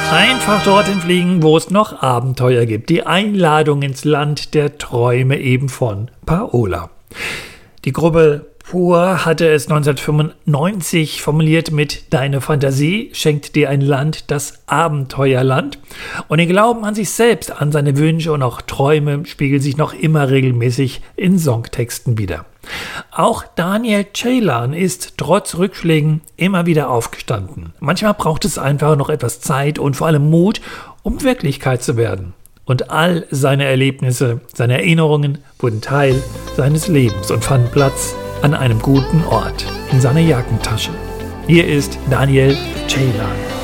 Einfach dorthin fliegen, wo es noch Abenteuer gibt. Die Einladung ins Land der Träume eben von Paola. Die Gruppe Pur hatte es 1995 formuliert mit Deine Fantasie schenkt dir ein Land, das Abenteuerland. Und den Glauben an sich selbst, an seine Wünsche und auch Träume spiegelt sich noch immer regelmäßig in Songtexten wider. Auch Daniel Ceylan ist trotz Rückschlägen immer wieder aufgestanden. Manchmal braucht es einfach noch etwas Zeit und vor allem Mut, um Wirklichkeit zu werden. Und all seine Erlebnisse, seine Erinnerungen wurden Teil seines Lebens und fanden Platz an einem guten Ort, in seiner Jackentasche. Hier ist Daniel Ceylan.